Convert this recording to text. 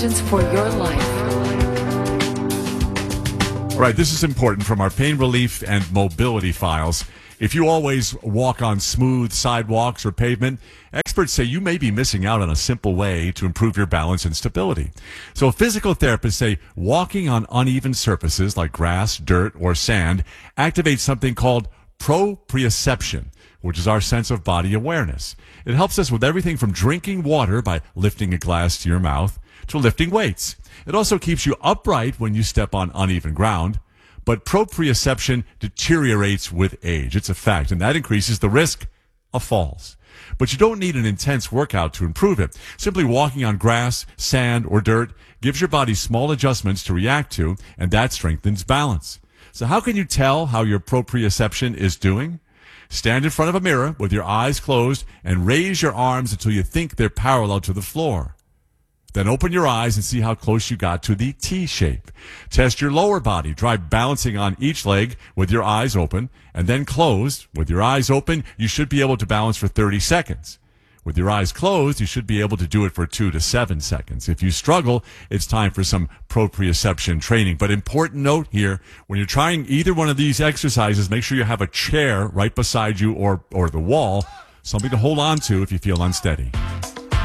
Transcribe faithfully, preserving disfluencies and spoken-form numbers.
For your life. All right, this is important from our pain relief and mobility files. If you always walk on smooth sidewalks or pavement, experts say you may be missing out on a simple way to improve your balance and stability. So physical therapists say walking on uneven surfaces like grass, dirt, or sand activates something called proprioception, which is our sense of body awareness. It helps us with everything from drinking water by lifting a glass to your mouth to lifting weights. It also keeps you upright when you step on uneven ground. But proprioception deteriorates with age. It's a fact, and that increases the risk of falls. But you don't need an intense workout to improve it. Simply walking on grass, sand, or dirt gives your body small adjustments to react to, and that strengthens balance. So how can you tell how your proprioception is doing? Stand in front of a mirror with your eyes closed and raise your arms until you think they're parallel to the floor. Then open your eyes and see how close you got to the T shape. Test your lower body. Try balancing on each leg with your eyes open and then closed. With your eyes open, you should be able to balance for thirty seconds. With your eyes closed, you should be able to do it for two to seven seconds. If you struggle, it's time for some proprioception training. But important note here, when you're trying either one of these exercises, make sure you have a chair right beside you or, or the wall, something to hold on to if you feel unsteady.